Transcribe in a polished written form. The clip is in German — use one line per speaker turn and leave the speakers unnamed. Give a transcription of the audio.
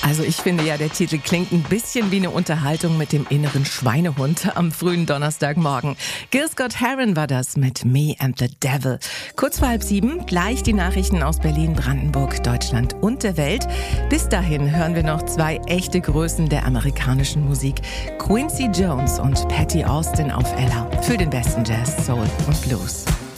Also ich finde ja, der Titel klingt ein bisschen wie eine Unterhaltung mit dem inneren Schweinehund am frühen Donnerstagmorgen. Gil Scott-Heron war das mit Me and the Devil. Kurz vor 6:30, gleich die Nachrichten aus Berlin, Brandenburg, Deutschland und der Welt. Bis dahin hören wir noch 2 echte Größen der amerikanischen Musik. Quincy Jones und Patty Austin auf Ella für den besten Jazz, Soul und Blues.